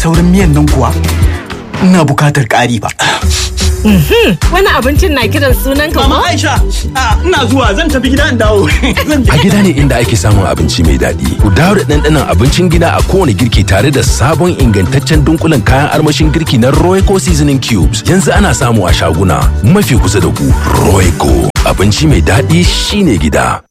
Taurin miyan nan kuwa ina bukatar ƙari ba. Wani abincin na kiran sunan ka ko? Mama Aisha, ina zuwa zan tafi gida in dawo. A gida ne inda ake samun abinci mai daɗi. Ku dawo da ɗanɗanon abincin gida a kowane girki tare da sabon ingantaccen dunkulen kayan armashin girki na Royco Seasoning Cubes. Yanzu ana samu a shaguna mafi kusa da ku. Royco, abinci mai daɗi shine gida.